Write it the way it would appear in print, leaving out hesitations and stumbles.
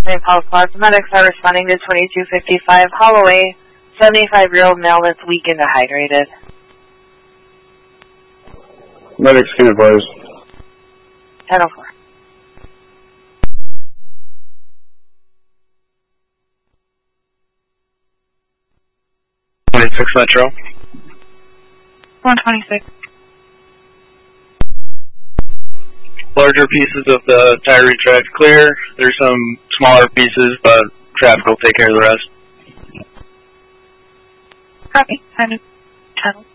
St. Paul Squad. Medics are responding to 2255 Holloway, 75-year-old male that's weak and dehydrated. Medics can advise. 1004. Metro. 126. Larger pieces of the tire track clear. There's some smaller pieces, but traffic will take care of the rest. Copy. Time to tunnel.